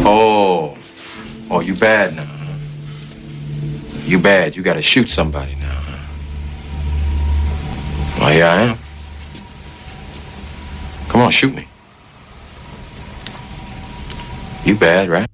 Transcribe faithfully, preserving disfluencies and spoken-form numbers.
Oh. Oh, you bad now, huh? You bad. You gotta shoot somebody now, huh? Well, here I am. Come on, shoot me. You bad, right?